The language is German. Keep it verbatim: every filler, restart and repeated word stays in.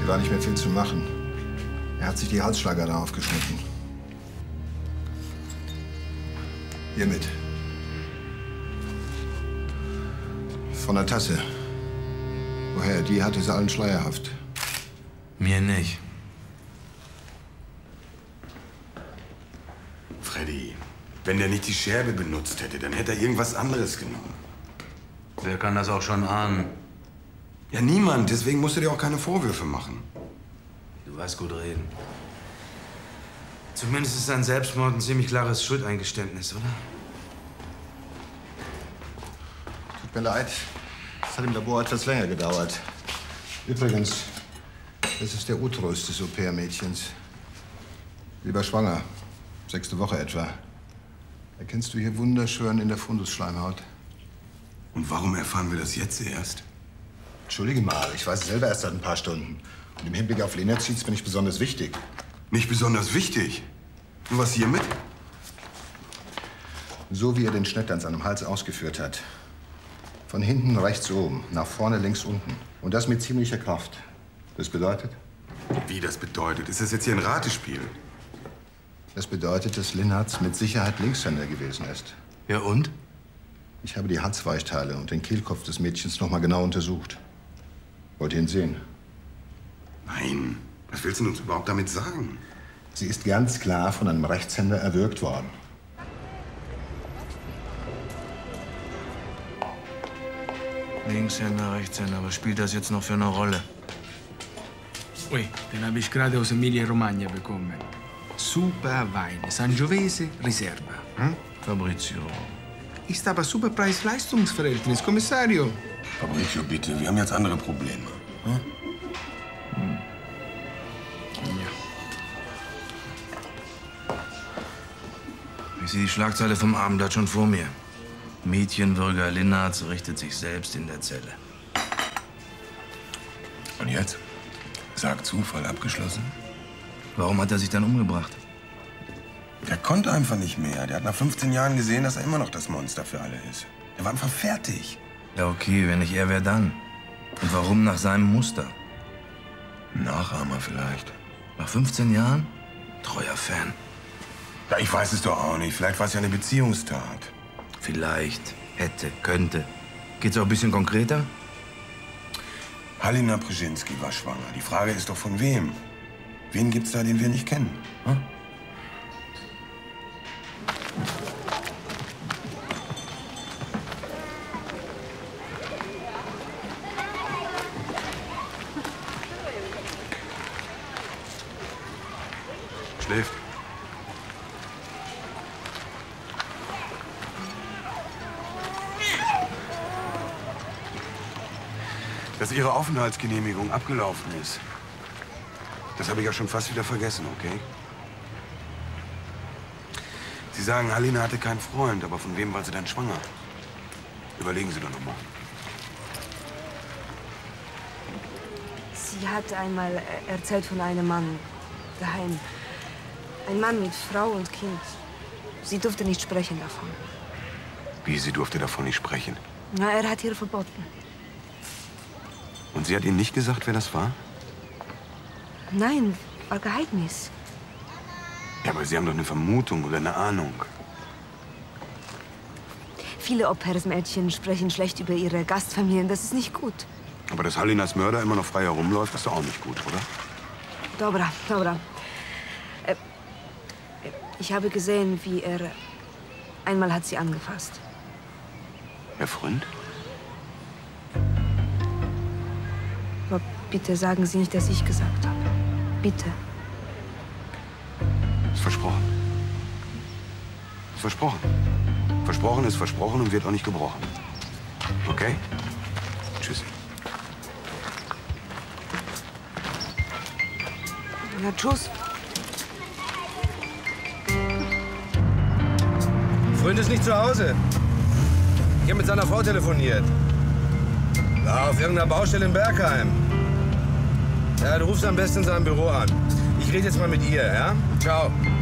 war nicht mehr viel zu machen. Er hat sich die Halsschlagader aufgeschnitten. Hiermit. Von der Tasse. Woher? Die hatte sie allen schleierhaft. Mir nicht. Freddy, wenn der nicht die Scherbe benutzt hätte, dann hätte er irgendwas anderes genommen. Wer kann das auch schon ahnen? Ja, niemand. Deswegen musst du dir auch keine Vorwürfe machen. Du weißt gut reden. Zumindest ist sein Selbstmord ein ziemlich klares Schuldeingeständnis, oder? Tut mir leid. Es hat im Labor etwas länger gedauert. Übrigens, das ist der Uterus des Au-pair-Mädchens. Lieber schwanger. Sechste Woche etwa. Erkennst du hier wunderschön in der Fundusschleimhaut. Und warum erfahren wir das jetzt erst? Entschuldige mal, ich weiß es selber erst seit ein paar Stunden. Und im Hinblick auf Lenazitz bin ich besonders wichtig. Nicht besonders wichtig? Und was hiermit? So wie er den Schnitt an seinem Hals ausgeführt hat. Von hinten rechts oben, nach vorne links unten. Und das mit ziemlicher Kraft. Das bedeutet? Wie das bedeutet? Ist das jetzt hier ein Ratespiel? Das bedeutet, dass Linhardt mit Sicherheit Linkshänder gewesen ist. Ja und? Ich habe die Halsweichteile und den Kehlkopf des Mädchens noch mal genau untersucht. Wollt ihr ihn sehen? Nein. Was willst du uns überhaupt damit sagen? Sie ist ganz klar von einem Rechtshänder erwürgt worden. Linkshänder, Rechtshänder, was spielt das jetzt noch für eine Rolle? Ui, den habe ich gerade aus Emilia-Romagna bekommen. Super Wein, Sangiovese, Riserva. Hm? Fabrizio. Ist aber super Preis-Leistungs-Verhältnis, Kommissario. Fabrizio, bitte, wir haben jetzt andere Probleme. Hm? Hm. Ja. Ich sehe die Schlagzeile vom Abendblatt schon vor mir. Mädchenbürger Linhardt richtet sich selbst in der Zelle. Und jetzt? Sag Zufall abgeschlossen? Warum hat er sich dann umgebracht? Der konnte einfach nicht mehr. Der hat nach fünfzehn Jahren gesehen, dass er immer noch das Monster für alle ist. Der war einfach fertig. Ja, okay, wenn nicht er, wer dann? Und warum nach seinem Muster? Nachahmer vielleicht. Nach fünfzehn Jahren? Treuer Fan. Ja, ich weiß es doch auch nicht. Vielleicht war es ja eine Beziehungstat. Vielleicht, hätte, könnte. Geht's auch ein bisschen konkreter? Halina Brzezinski war schwanger. Die Frage ist doch von wem? Wen gibt's da, den wir nicht kennen? Hm? Schläft. Dass Ihre Aufenthaltsgenehmigung abgelaufen ist, das habe ich ja schon fast wieder vergessen, okay? Sie sagen, Halina hatte keinen Freund, aber von wem war sie dann schwanger? Überlegen Sie doch noch mal. Sie hat einmal erzählt von einem Mann daheim. Ein Mann mit Frau und Kind. Sie durfte nicht sprechen davon. Wie, sie durfte davon nicht sprechen? Na, er hat ihr verboten. Und sie hat Ihnen nicht gesagt, wer das war? Nein, war Geheimnis. Ja, aber Sie haben doch eine Vermutung oder eine Ahnung. Viele Au-pair-Mädchen sprechen schlecht über ihre Gastfamilien. Das ist nicht gut. Aber dass Halinas Mörder immer noch frei herumläuft, ist doch auch nicht gut, oder? Dobra, dobra. Äh, ich habe gesehen, wie er... Einmal hat sie angefasst. Herr Freund? Aber bitte sagen Sie nicht, dass ich gesagt habe. Bitte. Ist versprochen. Ist versprochen. Versprochen ist versprochen und wird auch nicht gebrochen. Okay? Tschüss. Na, tschüss. Freund ist nicht zu Hause. Ich habe mit seiner Frau telefoniert. War auf irgendeiner Baustelle in Bergheim. Ja, du rufst am besten in seinem Büro an. Ich rede jetzt mal mit ihr, ja? Ciao.